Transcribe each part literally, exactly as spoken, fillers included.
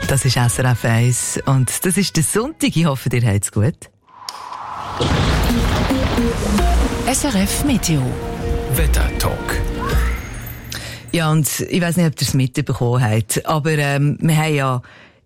Das ist S R F eins und das ist der Sonntag. Ich hoffe, ihr habt's gut. S R F Meteo Wetter-Talk. Ja, und ich weiss nicht, ob ihr es mitbekommen habt, aber ähm, wir haben ja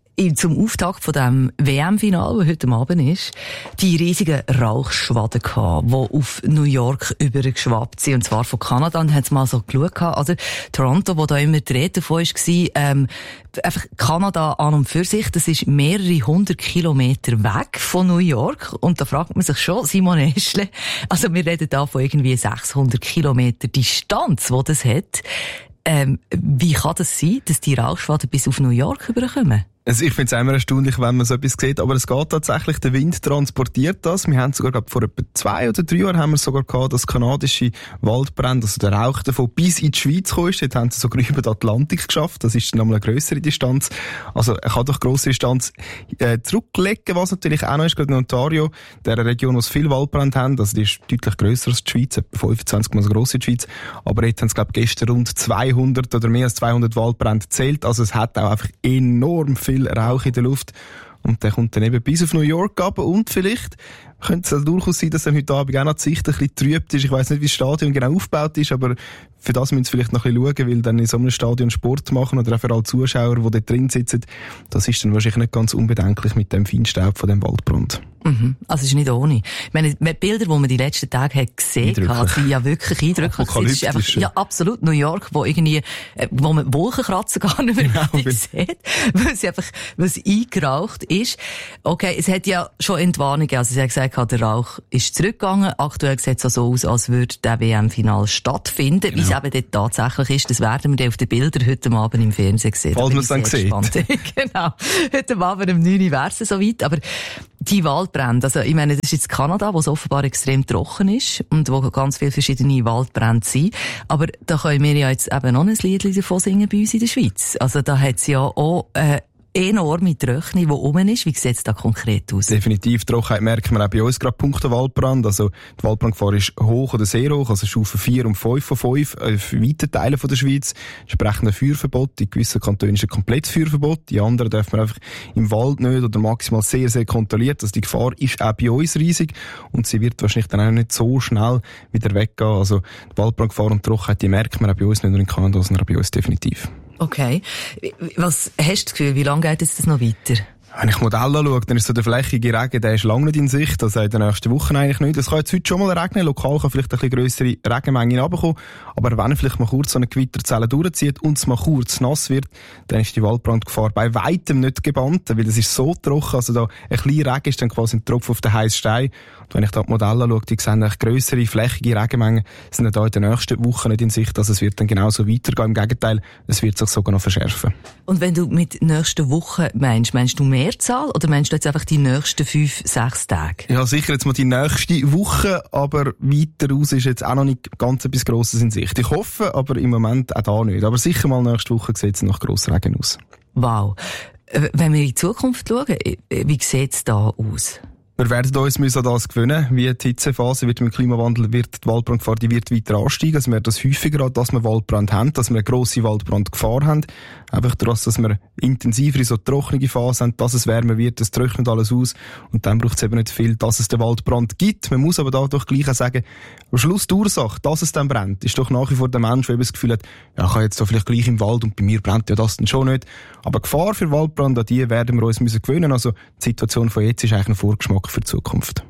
zum Auftakt von dem W M-Final, das heute Abend ist, die riesigen Rauchschwaden gehabt, die auf New York übergeschwappt sind, und zwar von Kanada. Und haben sie mal so geschaut, also Toronto, wo da immer die Rede davon war, ähm, einfach Kanada an und für sich, das ist mehrere hundert Kilometer weg von New York. Und da fragt man sich schon, Simon Eschle, also wir reden da von irgendwie sechshundert Kilometer Distanz, die das hat. Ähm, wie kann das sein, dass die Rauchschwaden bis auf New York überkommen? Also ich finde es immer erstaunlich, wenn man so etwas sieht, aber es geht tatsächlich, der Wind transportiert das. Wir haben sogar, glaub, vor etwa zwei oder drei Jahren haben wir sogar gehabt, dass kanadische Waldbrände, also der Rauch davon bis in die Schweiz gekommen ist. Dort haben sie sogar über den Atlantik geschafft. Das ist nochmal eine grössere Distanz. Also er kann doch grosse Distanz äh, zurücklegen, was natürlich auch noch ist, gerade in Ontario, der Region, wo es viele Waldbrände haben. Also die ist deutlich grösser als die Schweiz, etwa fünfundzwanzig Mal so gross wie die Schweiz. Aber jetzt haben sie, glaube ich, gestern rund zweihundert oder mehr als zweihundert Waldbrände gezählt. Also es hat auch einfach enorm viel Rauch in der Luft. Und der kommt dann eben bis auf New York runter. Und vielleicht könnte es durchaus sein, dass er heute Abend auch noch die Sicht ein bisschen trübt ist. Ich weiss nicht, wie das Stadion genau aufgebaut ist, aber für das müssen Sie vielleicht noch ein bisschen schauen, weil dann in so einem Stadion Sport machen oder auch für alle Zuschauer, die dort drin sitzen, das ist dann wahrscheinlich nicht ganz unbedenklich mit dem Feinstaub von dem Waldbrand. Mhm. Also es ist nicht ohne. Ich meine, die Bilder, die man die letzten Tage hat gesehen hat, sind ja wirklich eindrücklich. Es ist einfach, ja, absolut New York, wo irgendwie, wo man Wolkenkratzer gar nicht mehr genau, richtig sieht, weil es einfach, weil es eingeraucht ist. Okay, es hat ja schon Entwarnungen, also sie hat gesagt, der Rauch ist zurückgegangen. Aktuell sieht es so aus, als würde der W M-Final stattfinden. Genau. Wie es eben dort tatsächlich ist, das werden wir dann auf den Bildern heute Abend im Fernsehen sehen. Falls man es dann sieht. Genau. Heute Abend um neun Uhr wäre es soweit. Aber die Waldbrände, also ich meine, das ist jetzt Kanada, wo es offenbar extrem trocken ist und wo ganz viele verschiedene Waldbrände sind. Aber da können wir ja jetzt eben noch ein Lied davon singen bei uns in der Schweiz. Also da hat es ja auch äh, enorme Trockenheit, die rum ist. Wie sieht es da konkret aus? Definitiv. Trockenheit merken wir auch bei uns gerade punkto Waldbrand. Also, die Waldbrandgefahr ist hoch oder sehr hoch. Also, Stufe vier und fünf von fünf. Auf weiten Teilen von der Schweiz. Entsprechend ein Feuerverbot. In gewissen Kantonen ist ein komplettes Feuerverbot. Die anderen dürfen wir einfach im Wald nicht oder maximal sehr, sehr kontrolliert. Also, die Gefahr ist auch bei uns riesig. Und sie wird wahrscheinlich dann auch nicht so schnell wieder weggehen. Also, die Waldbrandgefahr und Trockenheit, die merken wir auch bei uns nicht nur in Kanada, sondern auch bei uns definitiv. Okay. Was hast du das Gefühl, wie lange geht es noch weiter? Wenn ich Modelle anschaue, dann ist so der flächige Regen, der ist lange nicht in Sicht, also in den nächsten Wochen eigentlich nicht. Es kann jetzt heute schon mal regnen, lokal kann vielleicht ein bisschen grössere Regenmengen runterkommen, aber wenn vielleicht mal kurz so eine Gewitterzelle durchzieht und es mal kurz nass wird, dann ist die Waldbrandgefahr bei weitem nicht gebannt, weil es ist so trocken, also da ein kleiner Regen ist dann quasi ein Tropfen auf den heißen Stein. Und wenn ich da die Modelle anschaue, die sehen eigentlich grössere flächige Regenmengen, sind da in den nächsten Wochen nicht in Sicht, also es wird dann genauso weitergehen. Im Gegenteil, es wird sich sogar noch verschärfen. Und wenn du mit nächsten Wochen meinst, meinst du Mehrzahl oder meinst du jetzt einfach die nächsten fünf, sechs Tage? Ja, sicher jetzt mal die nächste Woche, aber weiter raus ist jetzt auch noch nicht ganz etwas Grosses in Sicht. Ich hoffe, aber im Moment auch da nicht. Aber sicher mal nächste Woche sieht es nach Grossregen aus. Wow. Wenn wir in die Zukunft schauen, wie sieht es da aus? Wir werden uns müssen an das gewöhnen. Wie die Hitzephase wird mit dem Klimawandel, wird die Waldbrandgefahr, die wird weiter ansteigen. Also wir werden das häufiger haben, dass wir Waldbrand haben, dass wir eine grosse Waldbrandgefahr haben. Einfach dadurch, dass wir intensivere, so trockene Phase haben, dass es wärmer wird, es trocknet alles aus. Und dann braucht es eben nicht viel, dass es den Waldbrand gibt. Man muss aber da doch gleich auch sagen, am Schluss die Ursache, dass es dann brennt, ist doch nach wie vor der Mensch, der eben das Gefühl hat, ja, ich habe jetzt so vielleicht gleich im Wald und bei mir brennt ja das dann schon nicht. Aber die Gefahr für Waldbrand, an die werden wir uns müssen gewöhnen. Also die Situation von jetzt ist eigentlich ein Vorgeschmack für die Zukunft.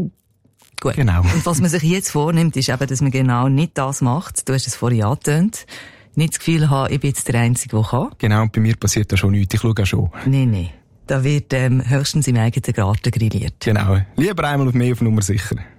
Gut. Genau. Und was man sich jetzt vornimmt, ist eben, dass man genau nicht das macht. Du hast es vorhin angetönt. Nicht das Gefühl haben, ich bin jetzt der Einzige, der kann. Genau, und bei mir passiert da schon nichts. Ich schaue auch schon. Nein, nein. Da wird ähm, höchstens im eigenen Garten grilliert. Genau. Lieber einmal auf mehr auf Nummer sicher.